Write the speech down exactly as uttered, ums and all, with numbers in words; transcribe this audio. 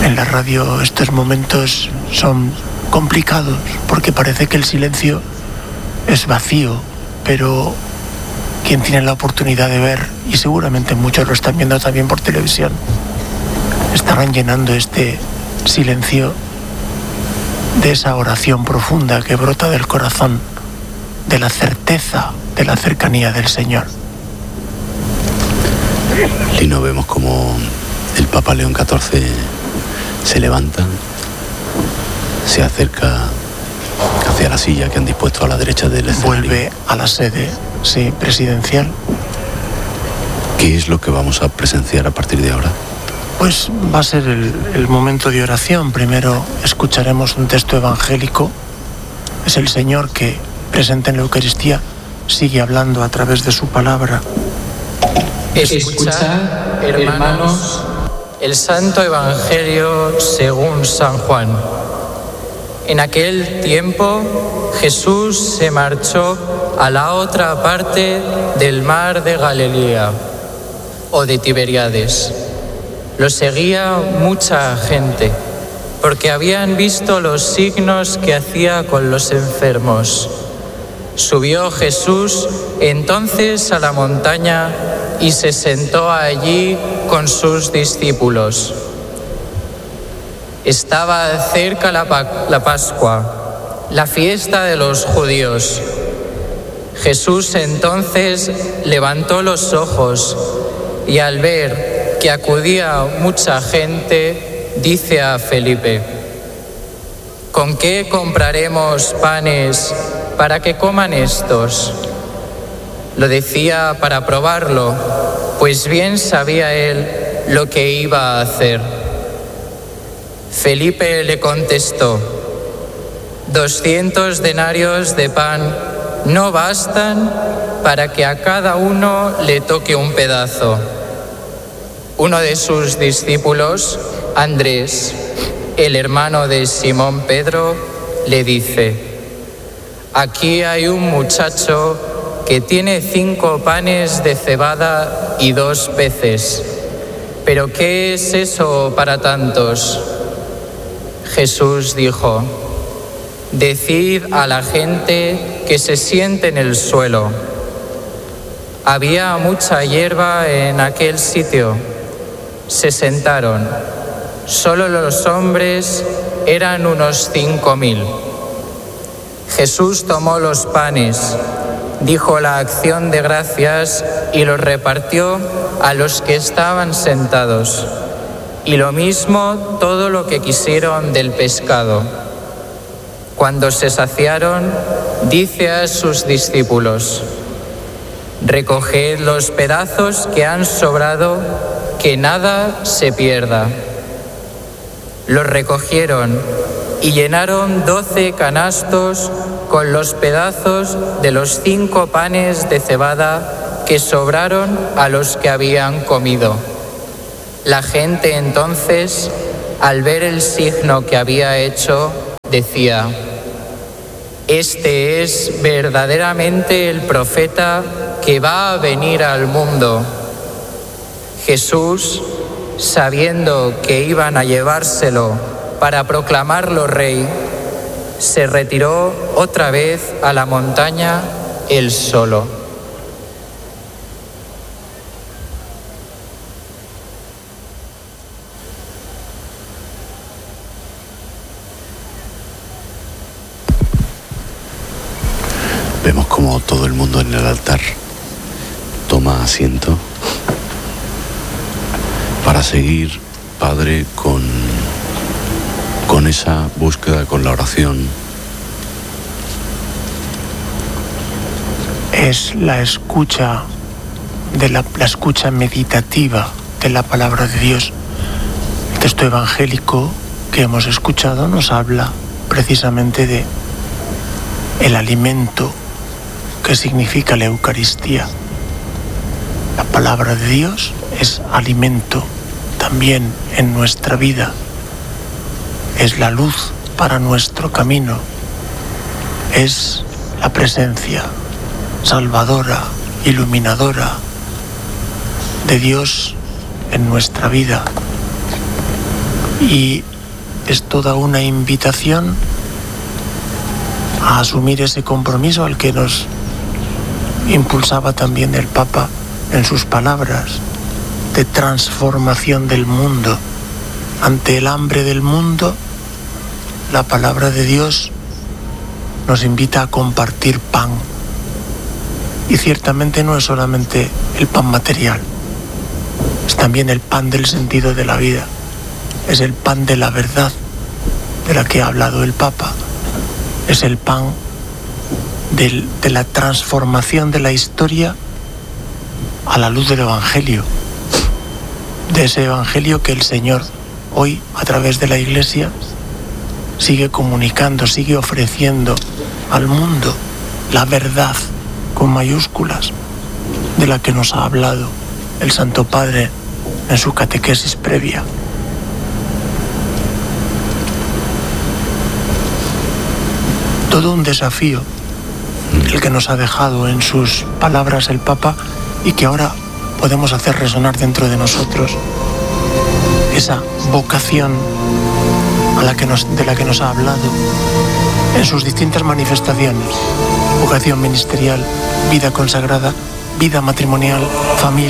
En la radio estos momentos son complicados porque parece que el silencio es vacío, pero quien tiene la oportunidad de ver, y seguramente muchos lo están viendo también por televisión, estarán llenando este silencio de esa oración profunda que brota del corazón, de la certeza de la cercanía del Señor. Lino, vemos como el Papa León catorce se levanta, se acerca hacia la silla que han dispuesto a la derecha del escenario. Vuelve a la sede, sí, presidencial. ¿Qué es lo que vamos a presenciar a partir de ahora? Pues va a ser el, el momento de oración. Primero escucharemos un texto evangélico. Es el Señor que, presente en la Eucaristía, sigue hablando a través de su palabra. Escuchad, hermanos, el Santo Evangelio según San Juan. En aquel tiempo Jesús se marchó a la otra parte del mar de Galilea o de Tiberíades. Lo seguía mucha gente, porque habían visto los signos que hacía con los enfermos. Subió Jesús entonces a la montaña y se sentó allí con sus discípulos. Estaba cerca la, pa- la Pascua, la fiesta de los judíos. Jesús entonces levantó los ojos y al ver que acudía mucha gente, dice a Felipe: ¿con qué compraremos panes para que coman estos? Lo decía para probarlo, pues bien sabía él lo que iba a hacer. Felipe le contestó: doscientos denarios de pan no bastan para que a cada uno le toque un pedazo. Uno de sus discípulos, Andrés, el hermano de Simón Pedro, le dice: aquí hay un muchacho que tiene cinco panes de cebada y dos peces. ¿Pero qué es eso para tantos? Jesús dijo: decid a la gente que se siente en el suelo. Había mucha hierba en aquel sitio. Se sentaron. Solo los hombres eran unos cinco mil. Jesús tomó los panes, dijo la acción de gracias y los repartió a los que estaban sentados, y lo mismo todo lo que quisieron del pescado. Cuando se saciaron, dice a sus discípulos: recoged los pedazos que han sobrado, que nada se pierda. Los recogieron y llenaron doce canastos con los pedazos de los cinco panes de cebada que sobraron a los que habían comido. La gente entonces, al ver el signo que había hecho, decía: este es verdaderamente el profeta que va a venir al mundo. Jesús, sabiendo que iban a llevárselo para proclamarlo rey, se retiró otra vez a la montaña él solo. Vemos como todo el mundo en el altar toma asiento para seguir, Padre, con, con esa búsqueda, con la oración. Es la escucha, de la, la escucha meditativa de la palabra de Dios. El texto evangélico que hemos escuchado nos habla precisamente de el alimento que significa la Eucaristía. La palabra de Dios es alimento también en nuestra vida. Es la luz para nuestro camino. Es la presencia salvadora, iluminadora de Dios en nuestra vida. Y es toda una invitación a asumir ese compromiso al que nos impulsaba también el Papa en sus palabras de transformación del mundo. Ante el hambre del mundo, la palabra de Dios nos invita a compartir pan. Y ciertamente no es solamente el pan material, es también el pan del sentido de la vida, es el pan de la verdad de la que ha hablado el Papa, es el pan del, de la transformación de la historia a la luz del Evangelio, de ese Evangelio que el Señor hoy, a través de la Iglesia, sigue comunicando, sigue ofreciendo al mundo la verdad con mayúsculas de la que nos ha hablado el Santo Padre en su catequesis previa. Todo un desafío el que nos ha dejado en sus palabras el Papa y que ahora podemos hacer resonar dentro de nosotros esa vocación a la que nos, de la que nos ha hablado en sus distintas manifestaciones: vocación ministerial, vida consagrada, vida matrimonial, familia.